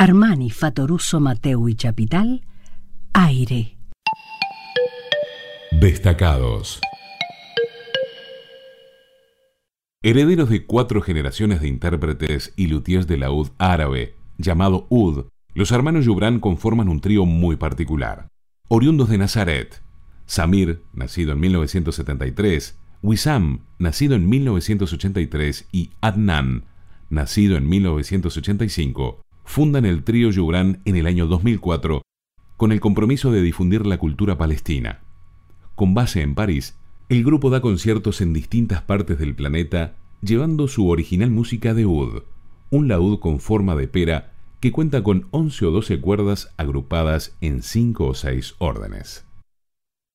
Armani, Fattoruso, Matteu y Chapital, Aire. Destacados. Herederos de 4 generaciones de intérpretes y luthiers de laúd árabe, llamado oud, los hermanos Joubran conforman un trío muy particular. Oriundos de Nazaret, Samir, nacido en 1973, Wissam, nacido en 1983, y Adnan, nacido en 1985, fundan el trío Joubran en el año 2004 con el compromiso de difundir la cultura palestina. Con base en París, el grupo da conciertos en distintas partes del planeta, llevando su original música de oud, un laúd con forma de pera que cuenta con 11 o 12 cuerdas agrupadas en 5 o 6 órdenes.